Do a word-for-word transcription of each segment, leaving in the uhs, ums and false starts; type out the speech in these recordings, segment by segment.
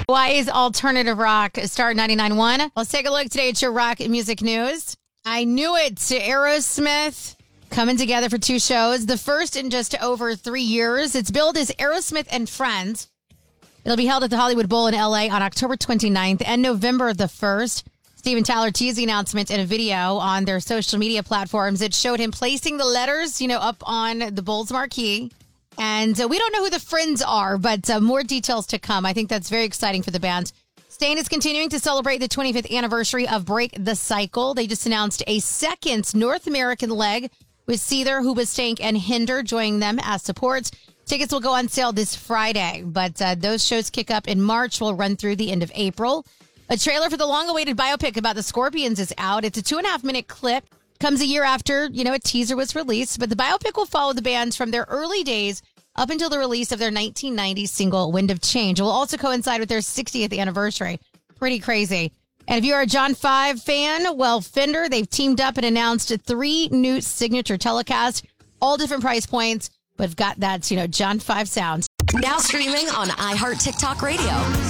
Hawaii's alternative rock, Star ninety-nine point one. Let's take a look today at your rock music news. I knew it. Aerosmith coming together for two shows. The first in just over three years. It's billed as Aerosmith and Friends. It'll be held at the Hollywood Bowl in L A on October twenty-ninth and November the first. Steven Tyler teased the announcement in a video on their social media platforms. It showed him placing the letters, you know, up on the Bowl's marquee. And uh, we don't know who the friends are, but uh, more details to come. I think that's very exciting for the band. Staind is continuing to celebrate the twenty-fifth anniversary of Break the Cycle. They just announced a second North American leg with Seether, Hoobastank, and Hinder joining them as support. Tickets will go on sale this Friday, but uh, those shows kick up in March, will run through the end of April. A trailer for the long-awaited biopic about the Scorpions is out. It's a two-and-a-half-minute clip. Comes a year after, you know, a teaser was released. But the biopic will follow the band from their early days up until the release of their nineteen ninety single, Wind of Change. It will also coincide with their sixtieth anniversary. Pretty crazy. And if you're a John five fan, well, Fender, they've teamed up and announced three new signature telecasts, all different price points, but have got that, you know, John five sound. Now streaming on iHeart TikTok Radio.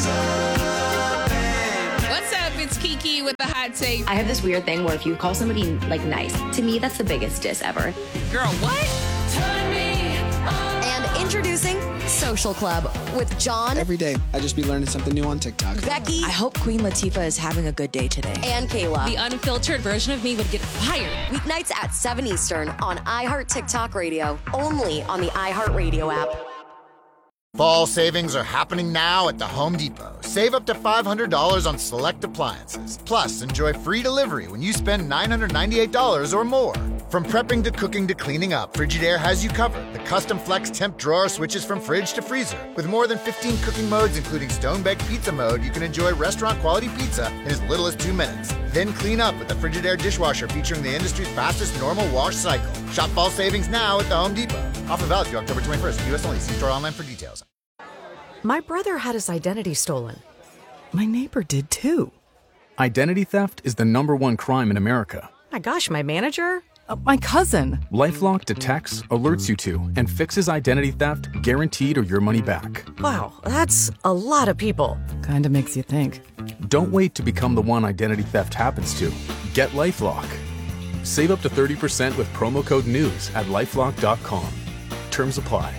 What's up? It's Kiki with the hot take. I have this weird thing where if you call somebody like nice, to me that's the biggest diss ever. Girl, what? Turn me on. And introducing Social Club with John. Every day, I just be learning something new on TikTok. Becky. I hope Queen Latifah is having a good day today. And Kayla. The unfiltered version of me would get fired. Weeknights at seven Eastern on iHeart TikTok Radio. Only on the iHeart Radio app. Fall savings are happening now at the Home Depot. Save up to five hundred dollars on select appliances. Plus, enjoy free delivery when you spend nine hundred ninety-eight dollars or more. From prepping to cooking to cleaning up, Frigidaire has you covered. The custom flex temp drawer switches from fridge to freezer. With more than fifteen cooking modes, including stone-baked pizza mode, you can enjoy restaurant-quality pizza in as little as two minutes. Then clean up with the Frigidaire dishwasher featuring the industry's fastest normal wash cycle. Shop fall savings now at the Home Depot. Offer valid through October twenty-first. U S only. See store online for details. My brother had his identity stolen. My neighbor did too. Identity theft is the number one crime in America. My gosh, my manager? Uh, my cousin. LifeLock detects, alerts you to, and fixes identity theft guaranteed or your money back. Wow, that's a lot of people. Kinda makes you think. Don't wait to become the one identity theft happens to. Get LifeLock. Save up to thirty percent with promo code NEWS at lifelock dot com. Terms apply.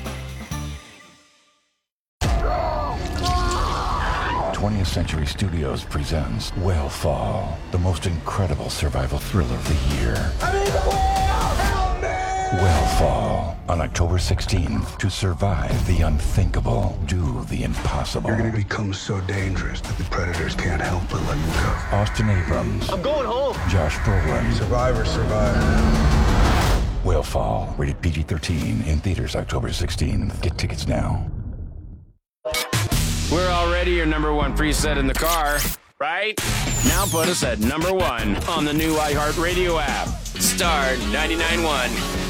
twentieth Century Studios presents Whale the most incredible survival thriller of the year. I'm in the whale! Help me! Whale on October sixteenth. To survive the unthinkable, do the impossible. You're going to become so dangerous that the predators can't help but let you go. Austin Abrams. I'm going home. Josh Brolin. Survivor, survivor. Whale rated P G thirteen, in theaters October sixteenth. Get tickets now. We're already your number one preset in the car, right? Now put us at number one on the new iHeartRadio app. Star ninety-nine point one.